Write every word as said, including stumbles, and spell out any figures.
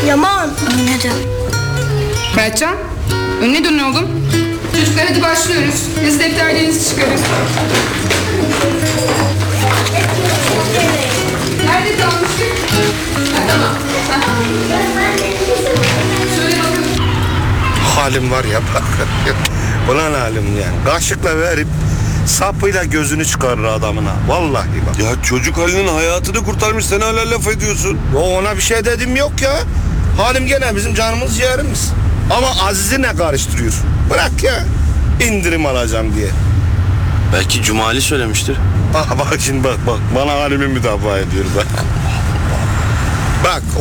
Yaman. Oynadım. Berkcan, önüne dön oğlum. Çocuklar hadi başlıyoruz. Yazı defterlerinizi çıkarın. Nerede kalmıştık? Ha, tamam. Ha. Şöyle bakalım. Halim var ya bak. Ulan halim ya. Kaşıkla verip sapıyla gözünü çıkarır adamına. Vallahi bak. Ya çocuk Halil'in hayatını kurtarmış, sen hala laf ediyorsun. Yo, ona bir şey dedim yok ya. Halim gene bizim canımız ciğerimiz. Ama Aziz'i ne karıştırıyor? Bırak ya. İndirim alacağım diye. Belki Cumali söylemiştir. Ah bak şimdi bak bak. Bana halimi müdafaa ediyor bak. Bak